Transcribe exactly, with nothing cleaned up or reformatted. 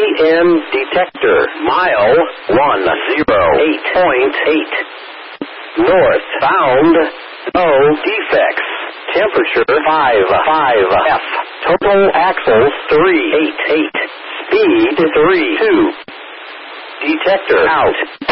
M detector. Mile one zero eight point eight. North bound. No defects. Temperature five five F. Total axles three eight eight. Speed three two. Detector out.